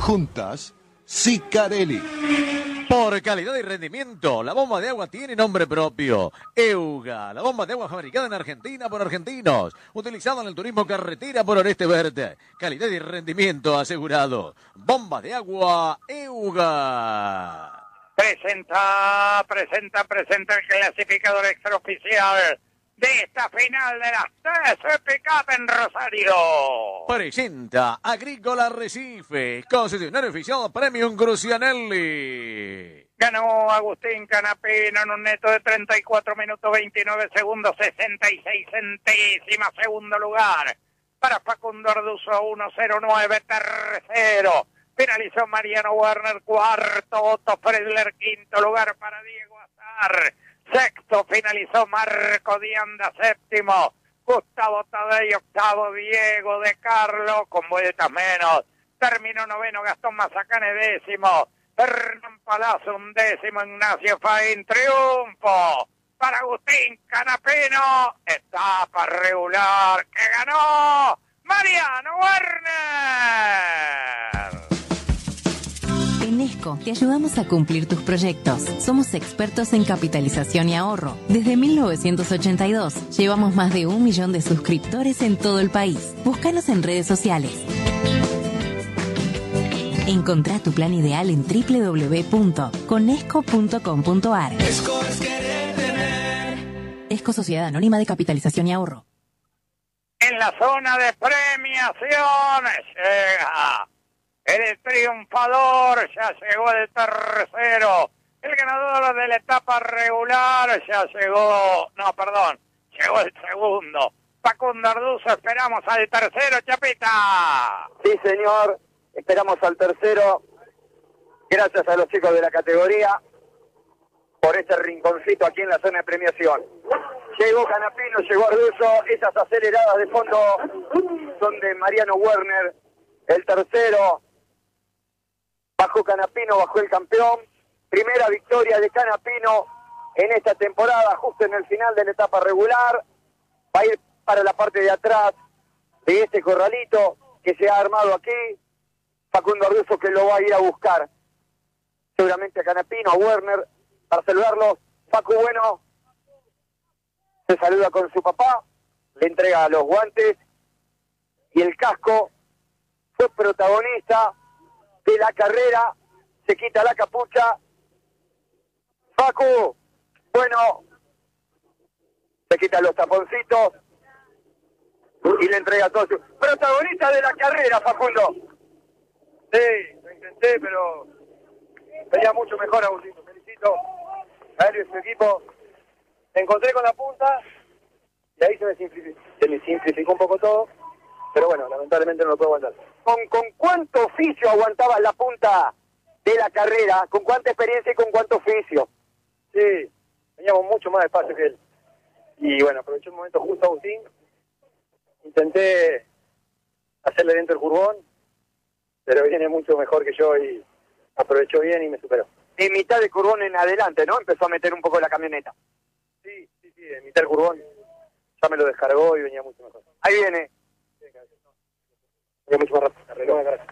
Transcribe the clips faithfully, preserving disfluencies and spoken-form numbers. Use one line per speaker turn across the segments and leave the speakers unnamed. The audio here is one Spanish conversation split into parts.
Juntas, Sicarelli.
Por calidad y rendimiento, la bomba de agua tiene nombre propio. Euga, la bomba de agua fabricada en Argentina por argentinos, utilizada en el turismo carretera por Oreste Verde. Calidad y rendimiento asegurado. Bomba de agua Euga.
Presenta, presenta, presenta el clasificador extraoficial de esta final de las T C Pick-Up en Rosario.
Presenta Agrícola Recife, concesionario oficial Premium Crucianelli.
Ganó Agustín Canapino en un neto de treinta y cuatro minutos veintinueve segundos sesenta y seis centésimas. Segundo lugar para Facundo Arduzo, uno cero nueve. Tercero finalizó Mariano Werner. Cuarto Otto Fredler. Quinto lugar para Diego Azar. Sexto finalizó Marco Dianda. Séptimo Gustavo Tadei. Octavo Diego de Carlo con vueltas menos. Terminó noveno Gastón Mazacane. Décimo Hernán Palazzo. Un décimo Ignacio Faín. Triunfo para Agustín Canapino. Etapa regular que ganó Mariano Werner.
En Esco te ayudamos a cumplir tus proyectos. Somos expertos en capitalización y ahorro. Desde mil novecientos ochenta y dos llevamos más de un millón de suscriptores en todo el país. Búscanos en redes sociales. Encontrá tu plan ideal en doble u doble u doble u punto conesco punto com punto a r.
Esco es querer tener.
Esco Sociedad Anónima de Capitalización y Ahorro.
En la zona de premiaciones llega el triunfador, ya llegó el tercero. El ganador de la etapa regular ya llegó, no, perdón, llegó el segundo. Facundo Arduzo, esperamos al tercero, Chapita.
Sí, señor, esperamos al tercero. Gracias a los chicos de la categoría por este rinconcito aquí en la zona de premiación. Llegó Canapino, llegó Arduzo, esas aceleradas de fondo son de Mariano Werner. El tercero, bajó Canapino, bajó el campeón. Primera victoria de Canapino en esta temporada, justo en el final de la etapa regular. Va a ir para la parte de atrás de este corralito que se ha armado aquí. Facundo Arduzo que lo va a ir a buscar. Seguramente a Canapino, a Werner, para saludarlos. Facu, bueno, se saluda con su papá, le entrega los guantes y el casco. Fue protagonista de la carrera, se quita la capucha. Facu, bueno, se quita los taponcitos y le entrega todo su... Protagonista de la carrera, Facundo.
Sí, lo intenté, pero venía mucho mejor, Agustín. Felicito a él y a su equipo. Me encontré con la punta y ahí se me simplificó, se me simplificó un poco todo, pero bueno, lamentablemente no lo puedo aguantar.
¿Con, con cuánto oficio aguantabas la punta de la carrera? ¿Con cuánta experiencia y con cuánto oficio?
Sí, veníamos mucho más despacio que él. Y bueno, aproveché un momento justo, Agustín. Intenté hacerle dentro el curbón, pero viene mucho mejor que yo y aprovechó bien y me superó.
En mitad de curbón en adelante, ¿no? Empezó a meter un poco la camioneta.
Sí, sí, sí, en mitad del curbón ya me lo descargó y venía mucho mejor.
Ahí viene.
Venía mucho más rápido. Arregló, gracias.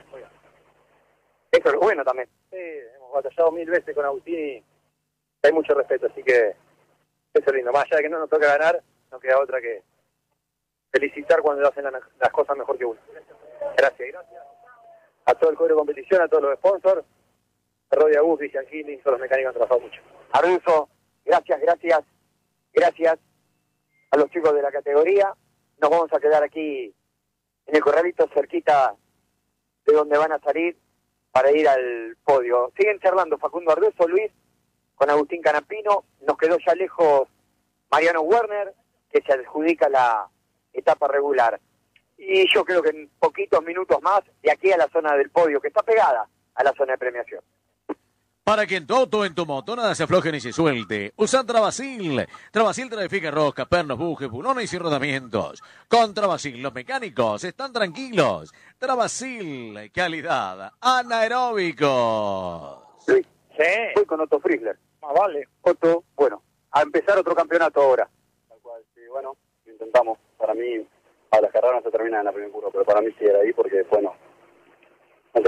Eso es bueno también.
Sí, hemos batallado mil veces con Agustín y hay mucho respeto, así que eso es lindo. Más allá de que no nos toca ganar, no queda otra que felicitar cuando hacen la, las cosas mejor que uno. Gracias, gracias. A todo el cuadro de competición, a todos los sponsors, a Rodia Bus, Cristian Killing, todos los mecánicos han trabajado mucho.
Arduzo, gracias, gracias, gracias a los chicos de la categoría. Nos vamos a quedar aquí en el corralito cerquita de donde van a salir para ir al podio. Siguen charlando Facundo Arduzo, Luis, con Agustín Canapino. Nos quedó ya lejos Mariano Werner, que se adjudica la etapa regular. Y yo creo que en poquitos minutos más, de aquí a la zona del podio, que está pegada a la zona de premiación.
Para que en tu auto o en tu moto nada se afloje ni se suelte, usa Travasil. Travasil trafica rosca, pernos, bujes, bulones y rodamientos. Con Travasil los mecánicos están tranquilos. Travasil, calidad, anaeróbicos.
Luis,
Sí.
voy con Otto Frizzler.
Más vale.
Otto, bueno, a empezar otro campeonato ahora.
Tal cual, sí, bueno, lo intentamos. Para mí, a las carreras no se terminan en la primera curva, pero para mí sí era ahí porque, bueno, no tenía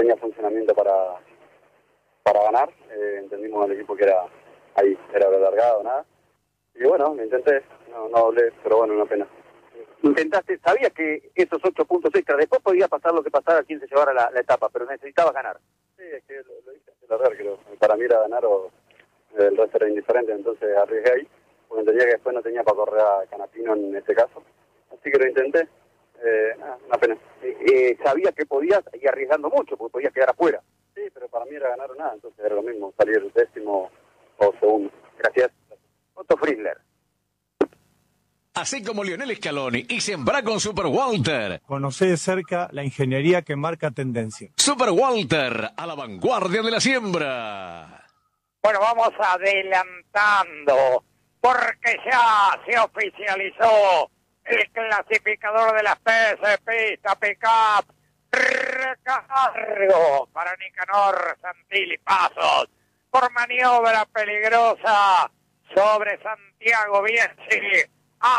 tenía funcionamiento para, para ganar. Eh, entendimos al equipo que era ahí, era alargado, nada. Y bueno, me intenté, no, no hablé, pero bueno, una pena.
Intentaste, sabías que esos ocho puntos extra, después podía pasar lo que pasara, quien se llevara la, la etapa, pero necesitabas ganar.
Sí, es que lo, lo hice hasta largar, creo. Para mí era ganar o el resto era indiferente, entonces arriesgué ahí, porque entendía que después no tenía para correr a Canapino en este caso. Así que lo intenté, eh, nada, una pena.
Eh, eh, sabías que podías, y arriesgando mucho, porque podías quedar afuera.
Sí, pero para mí era ganar o nada, entonces era lo mismo, salir décimo o segundo.
Gracias. Otto Frizzler.
Así como Lionel Scaloni y sembra con Super Walter.
Conocé de cerca la ingeniería que marca tendencia.
Super Walter, a la vanguardia de la siembra.
Bueno, vamos adelantando, porque ya se oficializó el clasificador de las P S Pista Pickup. Recargo para Nicanor Santilli Pasos por maniobra peligrosa sobre Santiago Bianchi.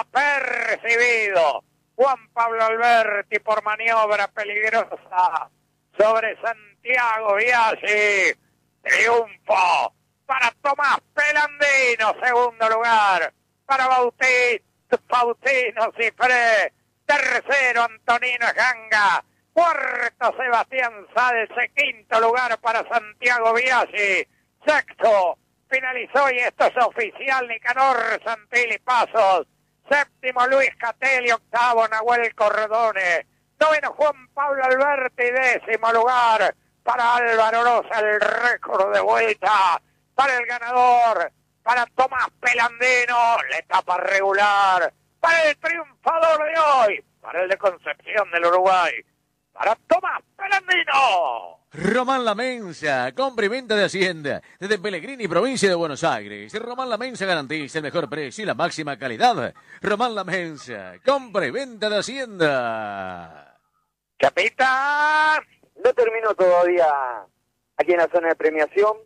Apercibido Juan Pablo Alberti por maniobra peligrosa sobre Santiago Bianchi. Triunfo para Tomás Pelandino, segundo lugar para Bautista, Faustino Cifré, tercero Antonino Janga, cuarto Sebastián Salce, quinto lugar para Santiago Bianchi, sexto finalizó, y esto es oficial, Nicanor Santilli Pasos, séptimo Luis Catelli, octavo Nahuel Corredone, noveno Juan Pablo Alberti, décimo lugar para Álvaro Rosa, el récord de vuelta para el ganador, para Tomás Pelandino, la etapa regular, para el triunfador de hoy, para el de Concepción del Uruguay, para Tomás Pelandino.
Román La Mensa, compra y venta de Hacienda, desde Pellegrini, provincia de Buenos Aires. Román La Mensa garantiza el mejor precio y la máxima calidad. Román La Mensa, compra y venta de Hacienda.
Capitán.
No terminó todavía aquí en la zona de premiación.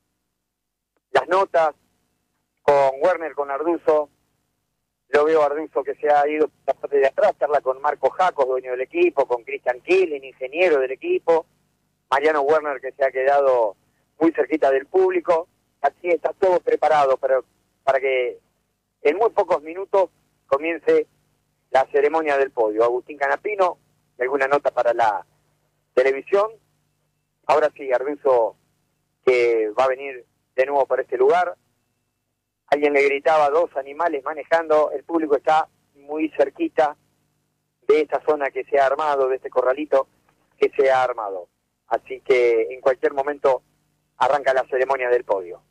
Las notas con Werner, con Arduzo. Lo veo a Arduzo que se ha ido por la parte de atrás, charla con Marco Jacos, dueño del equipo, con Cristian Killing, ingeniero del equipo. Mariano Werner que se ha quedado muy cerquita del público. Así está todo preparado para, para que en muy pocos minutos comience la ceremonia del podio. Agustín Canapino, alguna nota para la televisión. Ahora sí, Arduzo que va a venir de nuevo por este lugar. Alguien le gritaba, dos animales manejando. El público está muy cerquita de esta zona que se ha armado, de este corralito que se ha armado. Así que en cualquier momento arranca la ceremonia del podio.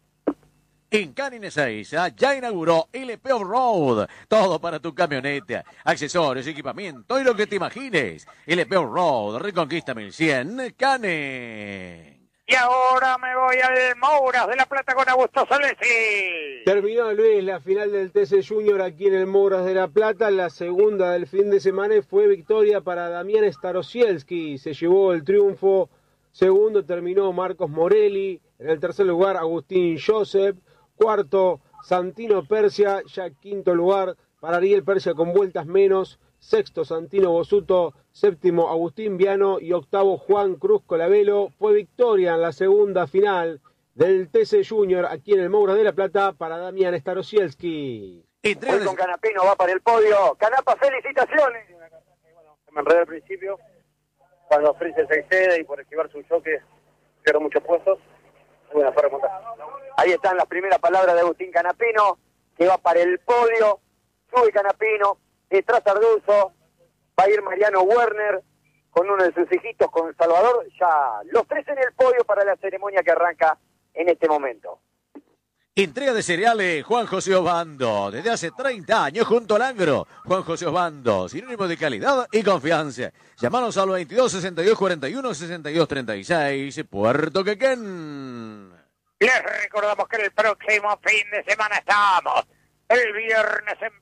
En Canines Ezeiza ya inauguró L P Off-Road. Todo para tu camioneta, accesorios, equipamiento y lo que te imagines. L P Off-Road, Reconquista mil cien, Cannes.
Y ahora me voy al Mouras de la Plata con Augusto Salesi.
Terminó, Luis, la final del T C Junior aquí en el Mouras de la Plata. La segunda del fin de semana fue victoria para Damián Starosielski. Se llevó el triunfo. Segundo terminó Marcos Morelli. En el tercer lugar, Agustín Joseph. Cuarto, Santino Persia. Ya quinto lugar para Ariel Persia con vueltas menos. Sexto, Santino Bosuto. Séptimo, Agustín Viano. Y octavo, Juan Cruz Colavelo. Fue victoria en la segunda final del T C Junior aquí en el Mouras de la Plata para Damián Starosielski.
Hoy con Canapino va para el podio. Canapa, felicitaciones.
Bueno, me enredé al principio, cuando Freezer se excede y por esquivar su choque pierdo muchos puestos. Bueno, fue remontar.
Ahí están las primeras palabras de Agustín Canapino, que va para el podio. Sube Canapino, detrás Arduzo, va a ir Mariano Werner con uno de sus hijitos, con Salvador. Ya los tres en el podio para la ceremonia que arranca en este momento.
Entrega de cereales Juan José Obando, desde hace treinta años junto al agro. Juan José Obando, sinónimo de calidad y confianza. Llamanos al veintidós sesenta y dos cuarenta y uno sesenta y dos treinta y seis, Puerto Quequén.
Les recordamos que el próximo fin de semana estamos el viernes en